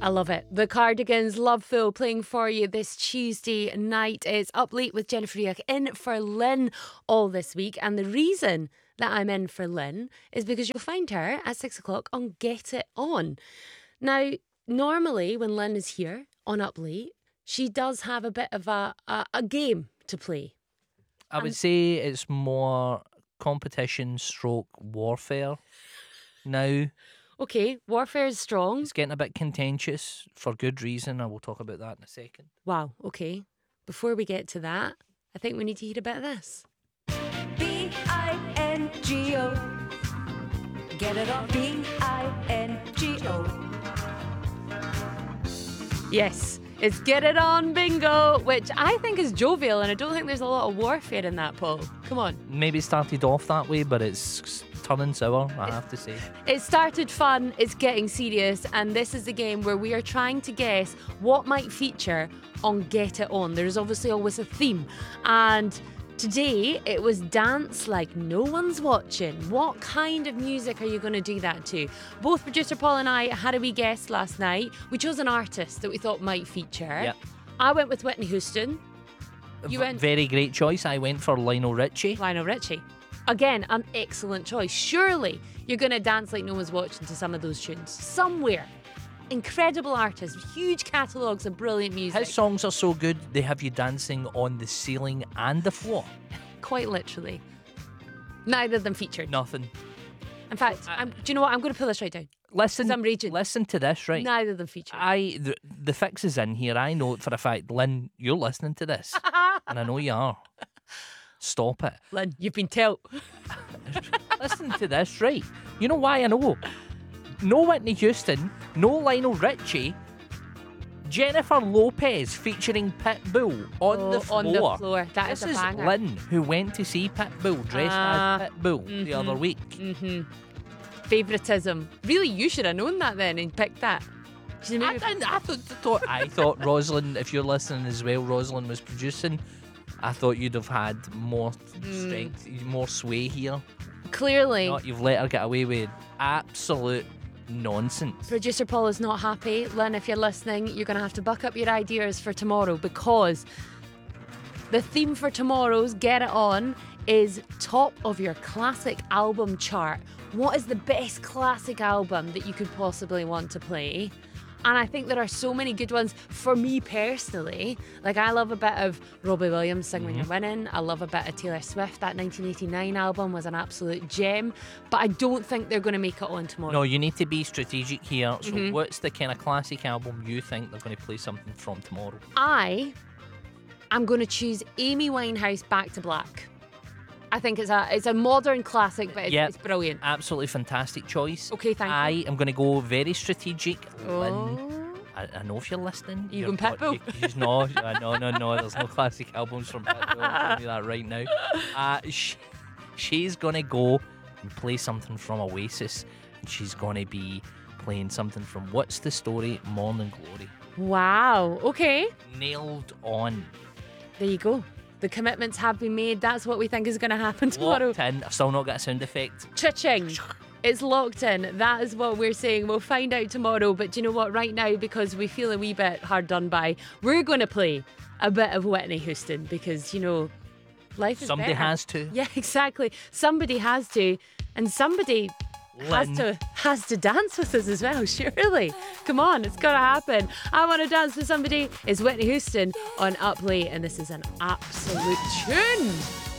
I love it. The Cardigans, Loveful, playing for you this Tuesday night. It's Up Late with Jennifer Riach, in for Lynn all this week. And the reason that I'm in for Lynn is because you'll find her at 6 o'clock on Get It On. Now, normally when Lynn is here on Up Late, she does have a bit of a game to play. I would say it's more competition stroke warfare now. Okay, warfare is strong. It's getting a bit contentious for good reason. I will talk about that in a second. Wow, okay. Before we get to that, I think we need to hear a bit of this. B-I-N-G-O. Get it on. B-I-N-G-O. Yes, it's Get It On Bingo, which I think is jovial, and I don't think there's a lot of warfare in that, Paul. Come on. Maybe it started off that way, but it's turning sour, I have to say. It started fun, it's getting serious, and this is the game where we are trying to guess what might feature on Get It On. There's obviously always a theme, and today it was Dance Like No One's Watching. What kind of music are you going to do that to? Both producer Paul and I had a wee guess last night. We chose an artist that we thought might feature. Yep. I went with Whitney Houston. You went Very great choice. I went for Lionel Richie. Lionel Richie. Again, an excellent choice. Surely you're going to dance like no one's watching to some of those tunes. Somewhere. Incredible artist, huge catalogues of brilliant music. His songs are so good, they have you dancing on the ceiling and the floor. Quite literally. Neither of them featured. Nothing. In fact, do you know what? I'm going to pull this right down. Listen, I'm raging. listen to this, right? Neither of them featured. The fix is in here. I know it for a fact. Lynn, you're listening to this. And I know you are. Stop it. Lynn, you've been told. Listen to this, right? You know why I know? No Whitney Houston, no Lionel Richie, Jennifer Lopez featuring Pitbull on the floor. On the floor. That This is a is banger. Lynn, who went to see Pitbull dressed as Pitbull the other week. Favouritism. Really, you should have known that then and picked that. She's I maybe- didn't. I thought Rosalind, if you're listening as well, Rosalind was producing. I thought you'd have had more strength, more sway here. Clearly. Not you've let her get away with absolute nonsense. Producer Paul is not happy. Lynn, if you're listening, you're going to have to buck up your ideas for tomorrow, because the theme for tomorrow's Get It On is top of your classic album chart. What is the best classic album that you could possibly want to play? And I think there are so many good ones for me personally. Like, I love a bit of Robbie Williams, Sing When You're Winning. I love a bit of Taylor Swift. That 1989 album was an absolute gem. But I don't think they're going to make it on tomorrow. No, you need to be strategic here. So what's the kind of classic album you think they're going to play something from tomorrow? I'm going to choose Amy Winehouse, Back to Black. I think it's a modern classic, but it's brilliant. Absolutely fantastic choice. Okay, thank you. I am going to go very strategic. Lynn, Oh. I know if you're listening. You you're going Pitbull? No. There's no classic albums from Pitbull. I'm telling you that right now. She's going to go and play something from Oasis. And she's going to be playing something from What's the Story? Morning Glory. Wow. Okay. Nailed on. There you go. The commitments have been made. That's what we think is going to happen tomorrow. Locked in. I've still not got a sound effect. Cha-ching. It's locked in. That is what we're saying. We'll find out tomorrow. But do you know what? Right now, because we feel a wee bit hard done by, we're going to play a bit of Whitney Houston because, you know, life is Somebody better. has to. Yeah, exactly. Somebody has to. And somebody Lynn. has to dance with us as well, surely. Come on, it's gotta happen. I Want to Dance with Somebody is Whitney Houston on Up Late, and this is an absolute tune.